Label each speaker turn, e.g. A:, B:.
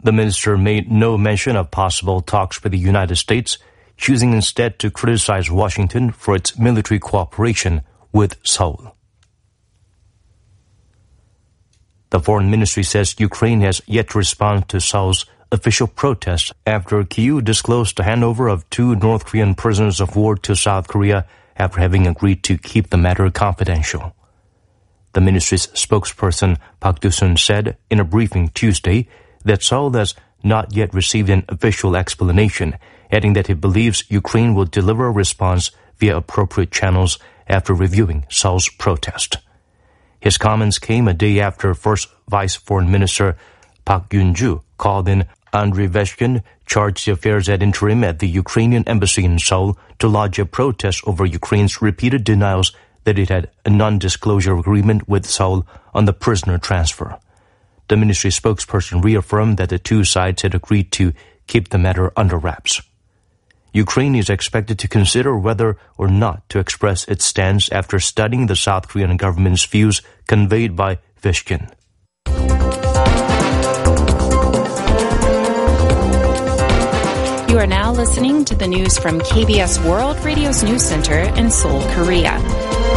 A: The minister made no mention of possible talks with the United States, choosing instead to criticize Washington for its military cooperation with Seoul. The foreign ministry says Ukraine has yet to respond to Seoul's official protest after Kyiv disclosed the handover of 2 North Korean prisoners of war to South Korea after having agreed to keep the matter confidential. The ministry's spokesperson Park Do-sun said in a briefing Tuesday that Seoul has not yet received an official explanation, adding that he believes Ukraine will deliver a response via appropriate channels after reviewing Seoul's protest. His comments came a day after First Vice Foreign Minister Park Yun-ju called in Andriy Veshkin, charged affairs ad interim at the Ukrainian embassy in Seoul, to lodge a protest over Ukraine's repeated denials that it had a non-disclosure agreement with Seoul on the prisoner transfer. The ministry spokesperson reaffirmed that the 2 sides had agreed to keep the matter under wraps. Ukraine is expected to consider whether or not to express its stance after studying the South Korean government's views conveyed by Veshkin.
B: You are now listening to the news from KBS World Radio's News Center in Seoul, Korea.